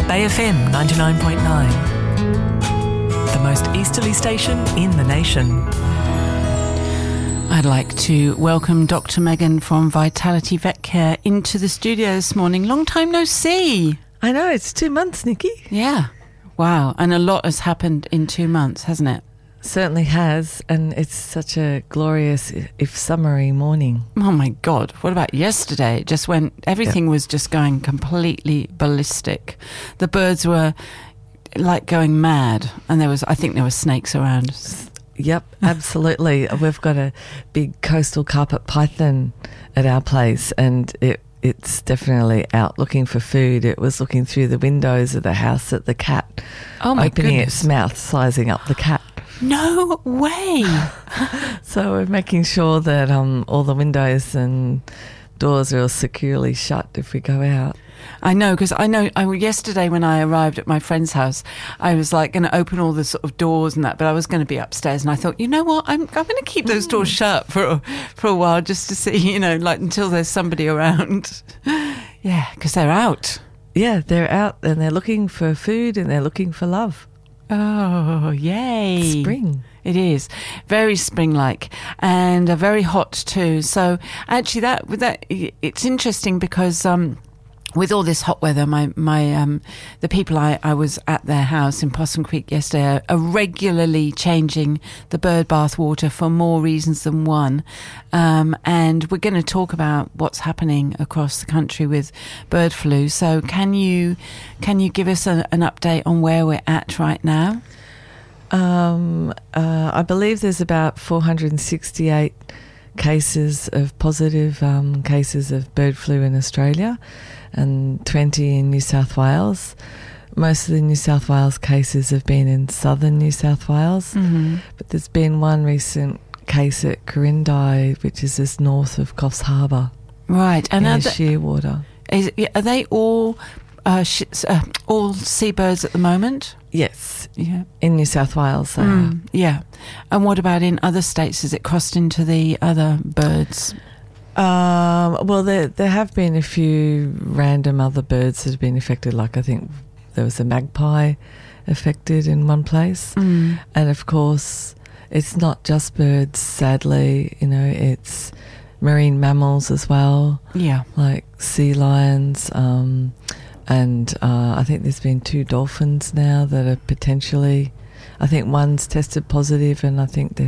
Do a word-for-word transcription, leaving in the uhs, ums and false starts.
Bay F M ninety-nine point nine, the most easterly station in the nation. I'd like to welcome Doctor Megan from Vitality Vet Care into the studio this morning. Long time no see. I know, it's two months, Nikki. Yeah. Wow. And a lot has happened in two months, hasn't it? Certainly has, and it's such a glorious, if summery morning. Oh my God. What about yesterday? It just went, everything yep. was just going completely ballistic. The birds were like going mad, and there was, I think there were snakes around. Yep, absolutely. We've got a big coastal carpet python at our place, and it it's definitely out looking for food. It was looking through the windows of the house at the cat, oh my opening goodness. its mouth, sizing up the cat. No way. So we're making sure that um, all the windows and doors are all securely shut if we go out. I know, because I know I, yesterday when I arrived at my friend's house, I was like going to open all the sort of doors and that, but I was going to be upstairs, and I thought, you know what, I'm, I'm going to keep those doors shut for a, for a while just to see, you know, like until there's somebody around. Yeah, because they're out. Yeah, they're out and they're looking for food and they're looking for love. Oh, yay. Spring. It is very spring-like and uh, very hot too. So actually that that it's interesting because um with all this hot weather, my my um, the people I, I was at their house in Possum Creek yesterday are, are regularly changing the bird bath water for more reasons than one. Um, and we're going to talk about what's happening across the country with bird flu. So can you can you give us a, an update on where we're at right now? Um, uh, I believe there's about four hundred sixty-eight cases of positive um, cases of bird flu in Australia, and twenty in New South Wales. Most of the New South Wales cases have been in southern New South Wales, mm-hmm. but there's been one recent case at Corindai, which is just north of Coffs Harbour. Right, and near are, the, Shearwater. Is, are they all uh, sh- uh, all seabirds at the moment? Yes, yeah, in New South Wales. They mm, are. Yeah, and what about in other states? Has it crossed into the other birds? Um, well, there there have been a few random other birds that have been affected. Like I think there was a magpie affected in one place, mm. and of course, it's not just birds. Sadly, you know, it's marine mammals as well. Yeah, like sea lions. Um, and uh, I think there's been two dolphins now that are potentially. I think one's tested positive, and I think they're